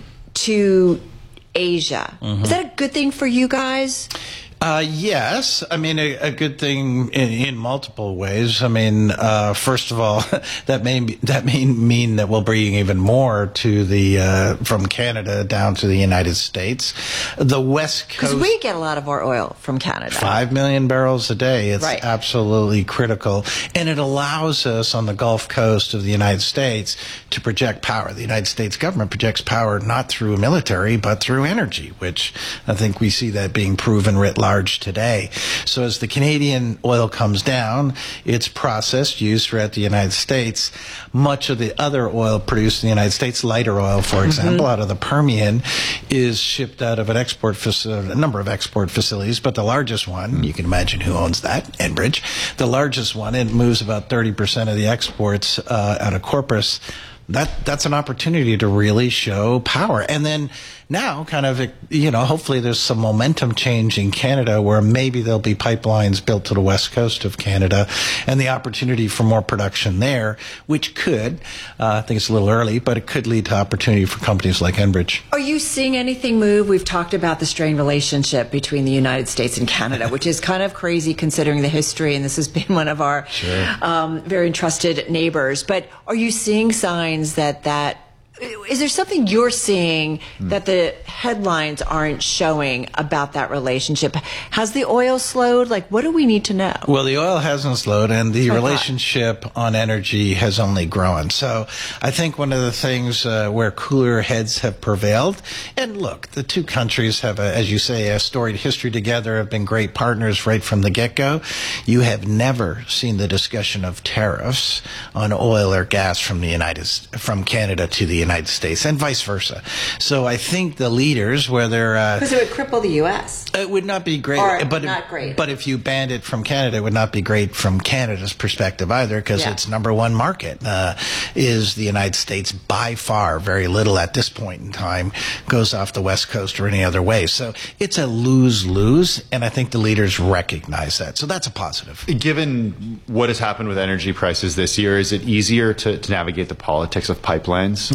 to Asia. Mm-hmm. Is that a good thing for you guys? Uh, yes. I mean, a, a good thing in, in multiple ways. I mean, uh, first of all, that may, that may mean that we'll bring even more to the, uh, from Canada down to the United States. The West Coast. Because we get a lot of our oil from Canada. Five million barrels a day. It's right. absolutely critical. And it allows us on the Gulf Coast of the United States to project power. The United States government projects power not through military, but through energy, which I think we see that being proven writ large today. So as the Canadian oil comes down, it's processed, used throughout the United States. Much of the other oil produced in the United States, lighter oil, for example, mm-hmm. out of the Permian, is shipped out of an export facility, a number of export facilities, but the largest one, you can imagine who owns that, Enbridge, the largest one, it moves about thirty percent of the exports uh, out of Corpus. That that's an opportunity to really show power. And then now, kind of, you know, hopefully there's some momentum change in Canada where maybe there'll be pipelines built to the west coast of Canada and the opportunity for more production there, which could, uh, I think it's a little early, but it could lead to opportunity for companies like Enbridge. Are you seeing anything move? We've talked about the strained relationship between the United States and Canada, which is kind of crazy considering the history, and this has been one of our sure. um, very trusted neighbors. But are you seeing signs that that is there something you're seeing that the headlines aren't showing about that relationship? Has the oil slowed? Like, what do we need to know? Well, the oil hasn't slowed, and the relationship on energy has only grown. So I think one of the things uh, where cooler heads have prevailed, and look, the two countries have, a, as you say, a storied history together, have been great partners right from the get-go. You have never seen the discussion of tariffs on oil or gas from the United, from Canada to the United States, and vice versa. So I think the leaders, whether because uh, it would cripple the U S, it would not be great. Or but not it, great. But if you banned it from Canada, it would not be great from Canada's perspective either, because yeah. its number one market uh, is the United States by far. Very little at this point in time goes off the West Coast or any other way. So it's a lose-lose, and I think the leaders recognize that. So that's a positive. Given what has happened with energy prices this year, is it easier to, to navigate the politics of pipelines? No.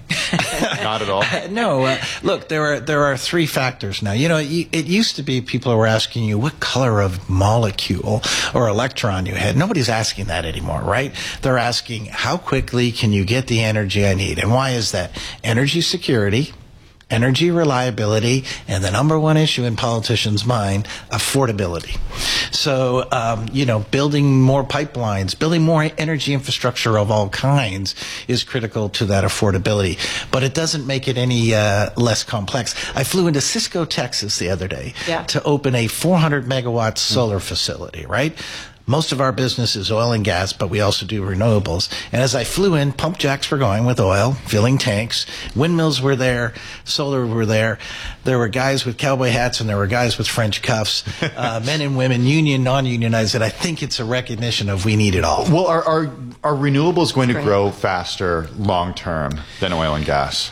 Not at all. no, uh, look, there are there are three factors now. You know, it, it used to be people were asking you what color of molecule or electron you had. Nobody's asking that anymore, right? They're asking how quickly can you get the energy I need, and why is that? Energy security, energy reliability, and the number one issue in politicians' mind, affordability. So, um, you know, building more pipelines, building more energy infrastructure of all kinds is critical to that affordability. But it doesn't make it any uh, less complex. I flew into Cisco, Texas the other day yeah. to open a four hundred megawatt solar facility, right? Most of our business is oil and gas, but we also do renewables. And as I flew in, pump jacks were going with oil, filling tanks. Windmills were there. Solar were there. There were guys with cowboy hats and there were guys with French cuffs, uh, men and women, union, non-unionized. And I think it's a recognition of we need it all. Well, are, are, are renewables going to grow faster long term than oil and gas?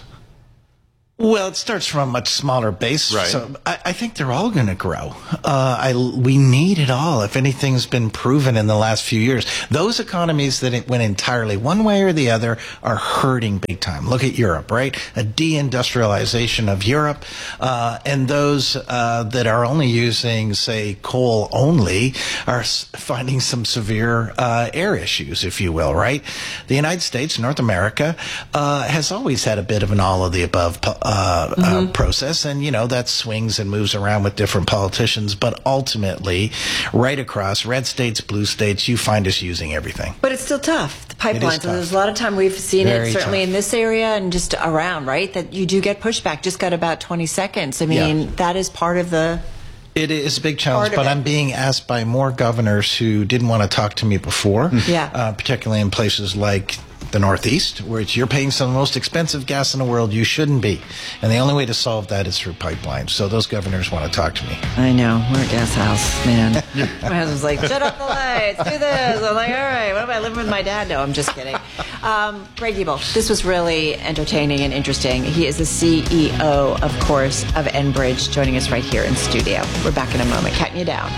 Well, it starts from a much smaller base, right. so I, I think they're all going to grow. Uh, I, we need it all. If anything's been proven in the last few years, those economies that it went entirely one way or the other are hurting big time. Look at Europe, right? A deindustrialization of Europe, uh, and those uh, that are only using, say, coal only are s- finding some severe uh, air issues, if you will, right? The United States, North America, uh, has always had a bit of an all of the above po- Uh, mm-hmm. uh, process, and you know that swings and moves around with different politicians, but ultimately right across red states, blue states, you find us using everything. But it's still tough, the It is pipelines. tough. There's a lot of time we've seen Very it, certainly tough. in this area and just around, right, that you do get pushback. Just got about twenty seconds. I mean, Yeah. that is part of the... It is a big challenge, Part of but it. I'm being asked by more governors who didn't want to talk to me before, Yeah. uh, particularly in places like the Northeast, where it's, you're paying some of the most expensive gas in the world. You shouldn't be. And the only way to solve that is through pipelines. So those governors want to talk to me. I know. We're a gas house, man. My husband's like, shut off the lights, do this. I'm like, all right, what am I living with my dad? No, I'm just kidding. Um, Greg Ebel, this was really entertaining and interesting. He is the C E O, of course, of Enbridge, joining us right here in studio. We're back in a moment. Counting you down.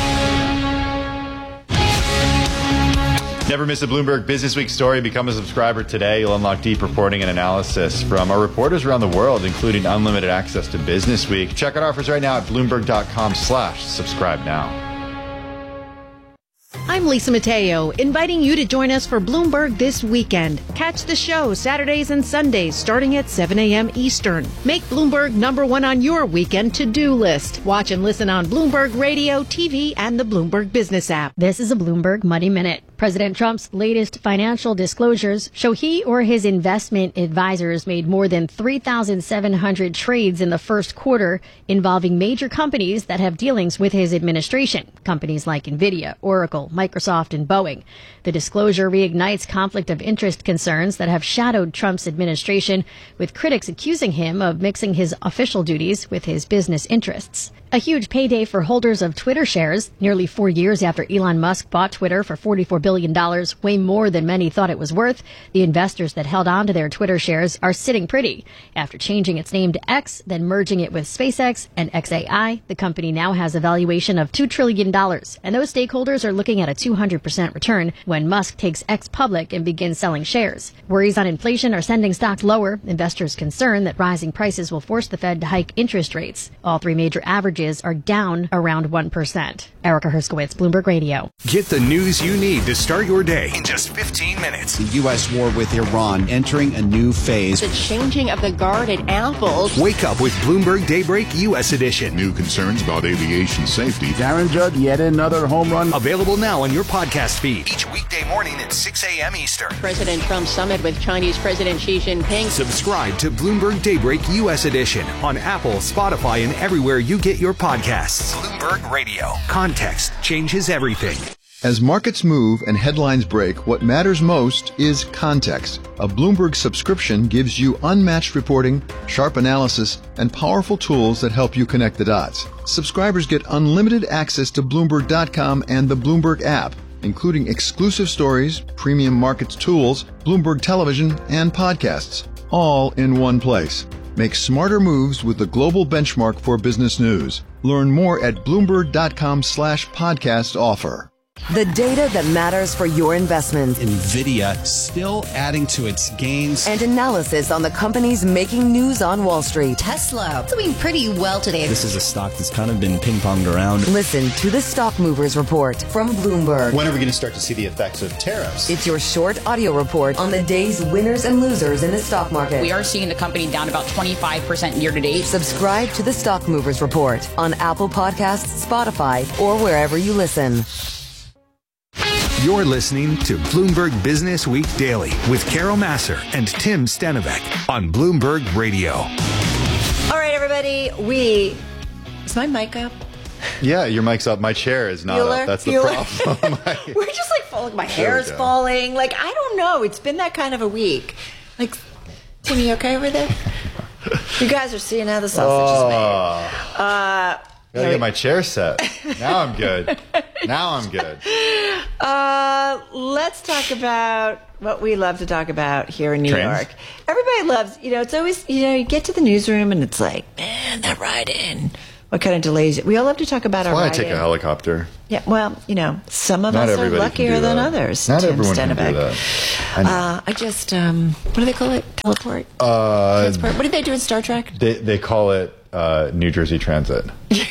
Never miss a Bloomberg Business Week story. Become a subscriber today. You'll unlock deep reporting and analysis from our reporters around the world, including unlimited access to Business Week. Check out offers right now at Bloomberg.com slash subscribe now. I'm Lisa Mateo, inviting you to join us for Bloomberg This Weekend. Catch the show Saturdays and Sundays starting at seven a.m. Eastern. Make Bloomberg number one on your weekend to-do list. Watch and listen on Bloomberg Radio, T V, and the Bloomberg Business app. This is a Bloomberg Money Minute. President Trump's latest financial disclosures show he or his investment advisors made more than three thousand seven hundred trades in the first quarter involving major companies that have dealings with his administration. Companies like NVIDIA, Oracle, Microsoft, and Boeing. The disclosure reignites conflict of interest concerns that have shadowed Trump's administration, with critics accusing him of mixing his official duties with his business interests. A huge payday for holders of Twitter shares, nearly four years after Elon Musk bought Twitter for forty-four billion dollars, way more than many thought it was worth. The investors that held on to their Twitter shares are sitting pretty. After changing its name to X, then merging it with SpaceX and X A I, the company now has a valuation of two trillion dollars, and those stakeholders are looking at a two hundred percent return when Musk takes X public and begins selling shares. Worries on inflation are sending stocks lower. Investors concerned that rising prices will force the Fed to hike interest rates. All three major averages are down around one percent. Erica Herskowitz, Bloomberg Radio. Get the news you need to start your day in just fifteen minutes. The U S war with Iran entering a new phase. The changing of the guard at Apple. Wake up with Bloomberg Daybreak U S Edition. New concerns about aviation safety. Darren Judd, yet another home run. Available now on your podcast feed. Each weekday morning at six a.m. Eastern. President Trump's summit with Chinese President Xi Jinping. Subscribe to Bloomberg Daybreak U S Edition on Apple, Spotify, and everywhere you get your podcasts. Bloomberg Radio. Context changes everything. As markets move and headlines break, what matters most is context. A Bloomberg subscription gives you unmatched reporting, sharp analysis, and powerful tools that help you connect the dots. Subscribers get unlimited access to Bloomberg dot com and the Bloomberg app, including exclusive stories, premium markets tools, Bloomberg television, and podcasts, all in one place. Make smarter moves with the global benchmark for business news. Learn more at Bloomberg dot com slash podcast offer. The data that matters for your investment. NVIDIA still adding to its gains. And analysis on the companies making news on Wall Street. Tesla doing pretty well today. This is a stock that's kind of been ping-ponged around. Listen to the Stock Movers Report from Bloomberg. When are we going to start to see the effects of tariffs? It's your short audio report on the day's winners and losers in the stock market. We are seeing the company down about twenty-five percent year to date. Subscribe to the Stock Movers Report on Apple Podcasts, Spotify, or wherever you listen. You're listening to Bloomberg Business Week Daily with Carol Massar and Tim Stenovec on Bloomberg Radio. All right, everybody. We is my mic up? Yeah, your mic's up. My chair is not Bueller? up. That's the Bueller? problem. We're just like falling. My hair is falling. Like, I don't know. It's been that kind of a week. Like, Tim, you okay over there? You guys are seeing how the sausage oh. is made. Uh, Gotta get my chair set. Now I'm good. Now I'm good. Uh, let's talk about what we love to talk about here in New Trains? York. Everybody loves, you know, it's always, you know, you get to the newsroom and it's like, man, that ride in. What kind of delays? We all love to talk about That's our why ride I take in. a helicopter. Yeah, well, you know, some of Not us are everybody can luckier do than that. others. Not Tim everyone can do Stenovec. that. I know. Uh, I just, um, what do they call it? Teleport? Uh, Transport? What did they do in Star Trek? They they call it uh, New Jersey Transit.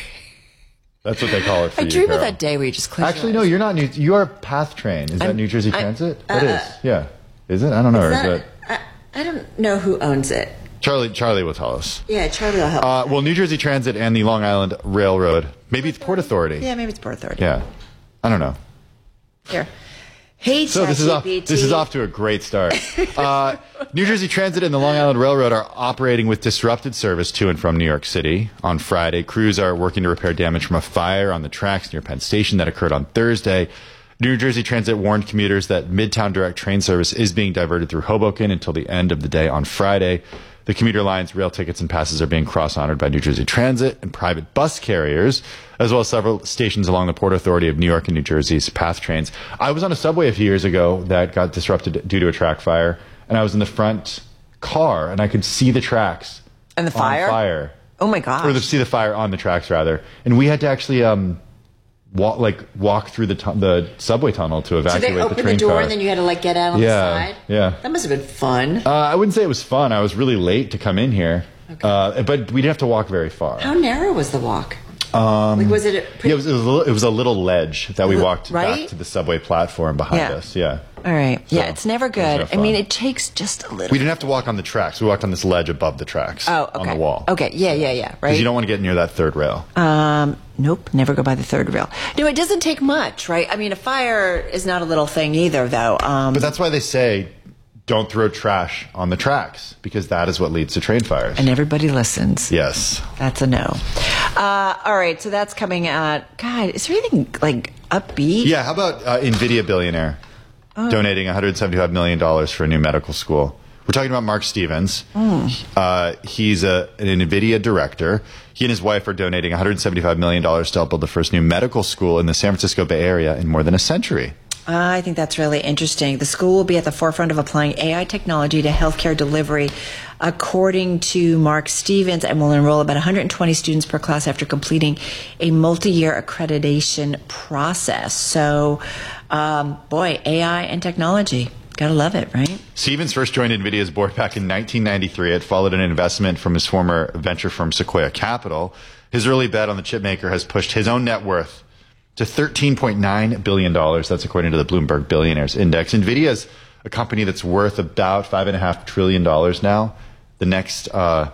That's what they call it for I you, dream Carol. of that day where you just close Actually, your no, eyes. you're not New. You are Path Train. Is that I'm- New Jersey I- Transit? uh, That is. Yeah. Is it? I don't know. Or Is is that- it? I, I don't know who owns it. Charlie. Charlie will tell us. Yeah, Charlie will help. Uh, well, New Jersey Transit and the Long Island Railroad. Maybe it's Port Authority. yeah, maybe it's Port Authority. Yeah. I don't know. Here. Hey, So this is off. ChatGPT. This is off to a great start. Uh, New Jersey Transit and the Long Island Railroad are operating with disrupted service to and from New York City. On Friday, crews are working to repair damage from a fire on the tracks near Penn Station that occurred on Thursday. New Jersey Transit warned commuters that Midtown Direct train service is being diverted through Hoboken until the end of the day on Friday. The commuter lines, rail tickets, and passes are being cross-honored by New Jersey Transit and private bus carriers, as well as several stations along the Port Authority of New York and New Jersey's PATH trains. I was on a subway a few years ago that got disrupted due to a track fire, and I was in the front car, and I could see the tracks. And the on fire? fire. Oh, my gosh. Or the, see the fire on the tracks, rather. And we had to actually um, walk, like, walk through the, tu- the subway tunnel to So evacuate they the opened train the door car. and then you had to like get out on yeah, the side? Yeah. That must have been fun. Uh, I wouldn't say it was fun. I was really late to come in here. Okay. Uh, but we didn't have to walk very far. How narrow was the walk? Um, Like, was it a pretty- yeah, it was, it, was a little, it was a little ledge that we walked Right? back to the subway platform behind Yeah. us. Yeah. All right. So, yeah, it's never it was good. no I fun. mean, it takes just a little. We didn't have to walk on the tracks. We walked on this ledge above the tracks. Oh, okay. On the wall. Okay. Yeah, yeah, yeah. Because Right. you don't want to get near that third rail. Um, nope, never go by the third rail. No, it doesn't take much, right? I mean, a fire is not a little thing either, though. Um, But that's why they say don't throw trash on the tracks, because that is what leads to train fires. and everybody listens. Yes. That's a no. Uh, all right, so that's coming at. God, is there anything like upbeat? Yeah, how about uh, NVIDIA billionaire Oh. donating one hundred seventy-five million dollars for a new medical school? We're talking about Mark Stevens. Mm. Uh, he's a, an NVIDIA director. He and his wife are donating one hundred seventy-five million dollars to help build the first new medical school in the San Francisco Bay Area in more than a century. I think that's really interesting. The school will be at the forefront of applying A I technology to healthcare delivery, according to Mark Stevens, and will enroll about one hundred twenty students per class after completing a multi-year accreditation process. So, um, boy, A I and technology. Gotta love it, right? Stevens first joined NVIDIA's board back in nineteen ninety-three. It followed an investment from his former venture firm Sequoia Capital. His early bet on the chipmaker has pushed his own net worth to thirteen point nine billion dollars. That's according to the Bloomberg Billionaires Index. NVIDIA is a company that's worth about five point five trillion dollars now. The next uh,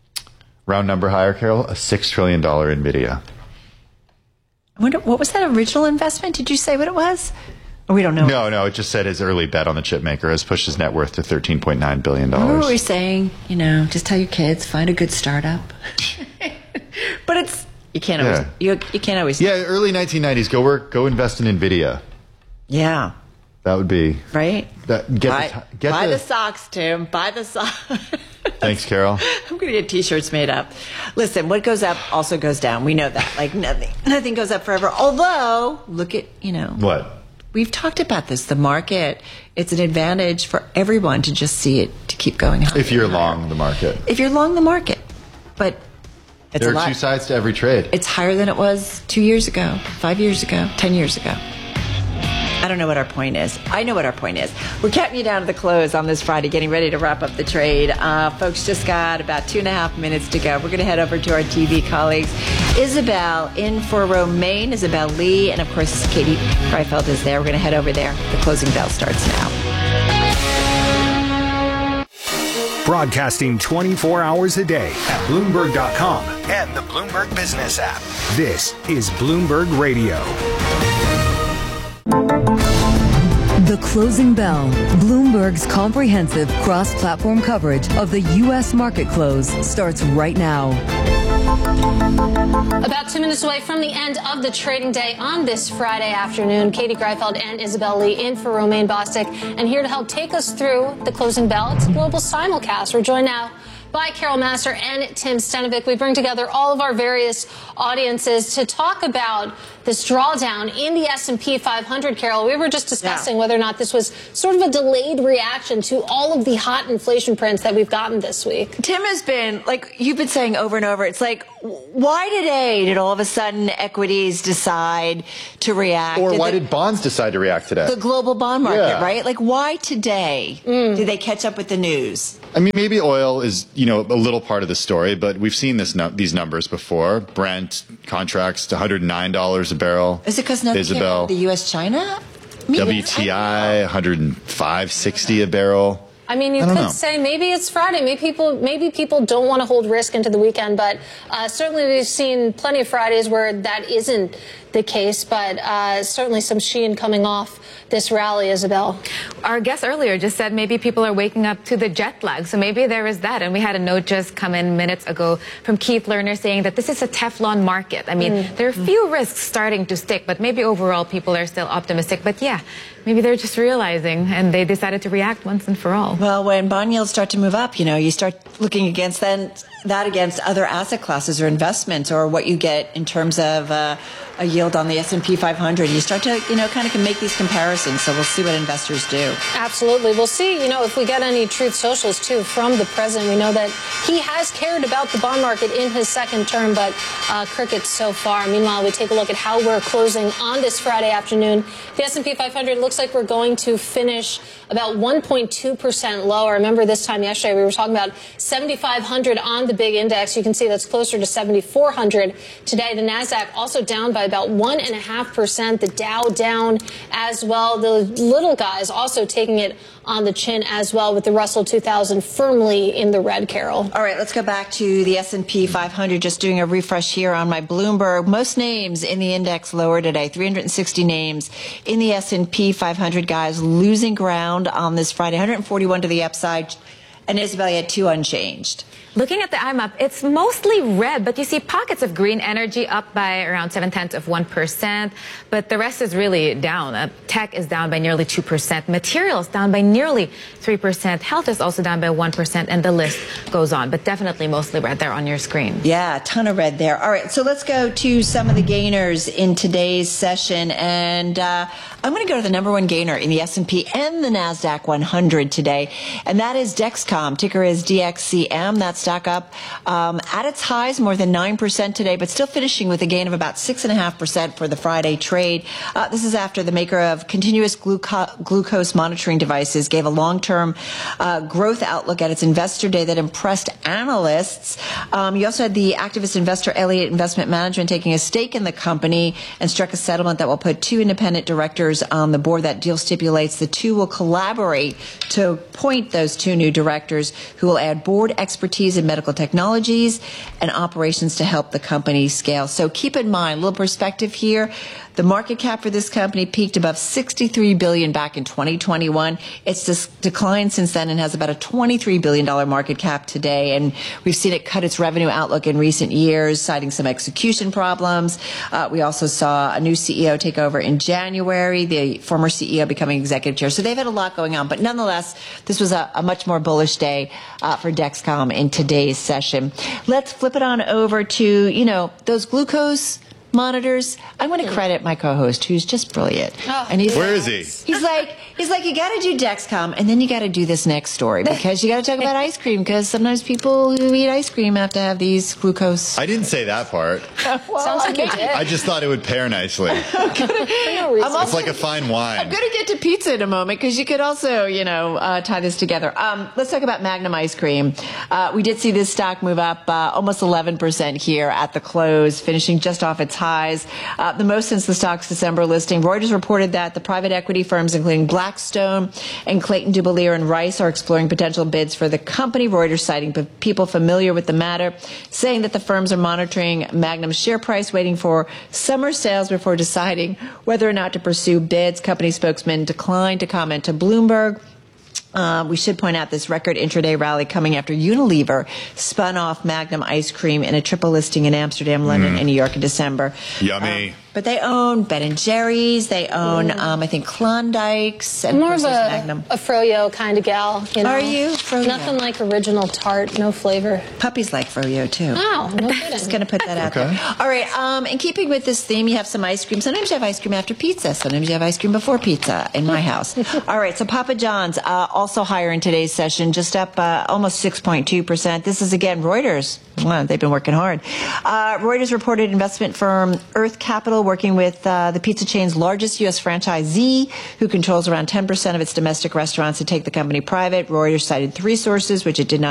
round number higher, Carol, a six trillion dollars NVIDIA. I wonder, what was that original investment? Did you say what it was? Or we don't know. No, no, it just said his early bet on the chipmaker has pushed his net worth to thirteen point nine billion dollars. Remember what we were saying? You know, just tell your kids, find a good startup. But it's, you can't always, Yeah. you, you can't always. Yeah, early nineteen nineties, go work, go invest in NVIDIA. Yeah. That would be... Right? That, get buy the, get buy the, the socks, Tim. Buy the socks. Thanks, Carol. I'm going to get T-shirts made up. Listen, what goes up also goes down. We know that. Like nothing, nothing goes up forever. Although, look at, you know. What? We've talked about this. The market, it's an advantage for everyone to just see it, to keep going higher. If you're long the market. If you're long the market. But it's There a are lot. two sides to every trade. It's higher than it was two years ago, five years ago, ten years ago. I don't know what our point is. I know what our point is. We're counting you down to the close on this Friday, getting ready to wrap up the trade. Uh, folks, just got about two and a half minutes to go. We're going to head over to our T V colleagues. Isabel in for Romaine, Isabel Lee, and of course, Katie Greifeld is there. We're going to head over there. The closing bell starts now. Broadcasting twenty-four hours a day at Bloomberg dot com and the Bloomberg Business app. This is Bloomberg Radio. The Closing Bell, Bloomberg's comprehensive cross-platform coverage of the U S market close, starts right now. About two minutes away from the end of the trading day on this Friday afternoon, Katie Greifeld and Isabel Lee in for Romaine Bostick. And here to help take us through the closing bell, it's a global simulcast. We're joined now by Carol Master and Tim Stenovic. We bring together all of our various audiences to talk about this drawdown in the S and P five hundred, Carol. We were just discussing yeah. whether or not this was sort of a delayed reaction to all of the hot inflation prints that we've gotten this week. Tim has been, like you've been saying over and over, it's like, why today did all of a sudden equities decide to react? Or did why the, did bonds decide to react today? The global bond market, yeah. right? Like, why today mm. did they catch up with the news? I mean, maybe oil is, you know, a little part of the story, but we've seen this no- these numbers before. Brent contracts to one hundred nine dollars a barrel. Is it because nothing Isabel, the U S China? W T I, one hundred five sixty a barrel. I mean, you I could know. say maybe it's Friday. Maybe people, maybe people don't want to hold risk into the weekend, but uh, certainly we've seen plenty of Fridays where that isn't the case. But uh, certainly some sheen coming off this rally, Isabel. Our guest earlier just said maybe people are waking up to the jet lag, so maybe there is that. And we had a note just come in minutes ago from Keith Lerner saying that this is a Teflon market. I mean, mm. there are a few risks starting to stick, but maybe overall people are still optimistic. But yeah, maybe they're just realizing and they decided to react once and for all. Well, when bond yields start to move up, you know, you start looking against then that against other asset classes or investments or what you get in terms of uh, a yield on the S and P five hundred. You start to, you know, kind of can make these comparisons. So we'll see what investors do. Absolutely. We'll see, you know, if we get any truth socials, too, from the president. We know that he has cared about the bond market in his second term, but uh, crickets so far. Meanwhile, we take a look at how we're closing on this Friday afternoon. The S and P five hundred looks like we're going to finish about one point two percent lower. Remember this time yesterday we were talking about seventy-five hundred on the big index. You can see that's closer to seventy-four hundred today. The NASDAQ also down by about one and a half percent. The Dow down as well. The little guys also taking it on the chin as well, with the Russell two thousand firmly in the red, Carol. All right, let's go back to the S and P five hundred. Just doing a refresh here on my Bloomberg. Most names in the index lower today. three hundred sixty names in the S and P five hundred, guys, losing ground on this Friday. one hundred forty-one to the upside. And Isabel, you had two unchanged. Looking at the I M A P, it's mostly red, but you see pockets of green energy up by around seven tenths of one percent. But the rest is really down. Uh, tech is down by nearly two percent. Materials down by nearly three percent. Health is also down by one percent, and the list goes on. But definitely mostly red there on your screen. Yeah, a ton of red there. All right, so let's go to some of the gainers in today's session. And uh, I'm going to go to the number one gainer in the S and P and the NASDAQ one hundred today. And that is Dexcom. Ticker is D X C M. That's stock up um, at its highs, more than nine percent today, but still finishing with a gain of about six point five percent for the Friday trade. Uh, this is after the maker of continuous gluco- glucose monitoring devices gave a long-term uh, growth outlook at its investor day that impressed analysts. Um, you also had the activist investor Elliott Investment Management taking a stake in the company and struck a settlement that will put two independent directors on the board. That deal stipulates the two will collaborate to appoint those two new directors who will add board expertise in medical technologies and operations to help the company scale. So keep in mind, a little perspective here. The market cap for this company peaked above sixty-three billion dollars back in twenty twenty-one. It's just declined since then and has about a twenty-three billion dollars market cap today. And we've seen it cut its revenue outlook in recent years, citing some execution problems. Uh, we also saw a new C E O take over in January, the former C E O becoming executive chair. So they've had a lot going on. But nonetheless, this was a, a much more bullish day uh, for Dexcom in today's session. Let's flip it on over to, you know, those glucose monitors. I want to credit my co-host, who's just brilliant. Oh, and he's Where like, is he? He's like, he's like, you got to do Dexcom, and then you got to do this next story because you got to talk about ice cream because sometimes people who eat ice cream have to have these glucose. I didn't say that part. well, Sounds like you did. I just thought it would pair nicely. no reason. I'm It's like a fine wine. I'm going to get to pizza in a moment because you could also, you know, uh, tie this together. Um, let's talk about Magnum ice cream. Uh, we did see this stock move up uh, almost eleven percent here at the close, finishing just off its highs, uh, the most since the stock's December listing. Reuters reported that the private equity firms, including Blackstone and Clayton Dubilier and Rice, are exploring potential bids for the company. Reuters citing p- people familiar with the matter, saying that the firms are monitoring Magnum's share price, waiting for summer sales before deciding whether or not to pursue bids. Company spokesman declined to comment to Bloomberg. Uh, we should point out this record intraday rally coming after Unilever spun off Magnum ice cream in a triple listing in Amsterdam, London, Mm. and New York in December. Yummy. Um, but they own Ben and Jerry's. They own, um, I think, Klondike's. And I'm more of of course, a, there's Magnum. a froyo kind of gal. You know? Are you? Froyo. Nothing like original tart, no flavor. Puppies like froyo, too. Oh, no kidding. Just going to put that out Okay. there. All right. Um, in keeping with this theme, you have some ice cream. Sometimes you have ice cream after pizza. Sometimes you have ice cream before pizza in my house. All right. So Papa John's uh, also higher in today's session, just up uh, almost six point two percent. This is, again, Reuters. Wow, they've been working hard. Uh, Reuters reported investment firm Earth Capital working with uh, the pizza chain's largest U S franchisee, who controls around ten percent of its domestic restaurants, to take the company private. Reuters cited three sources, which it did not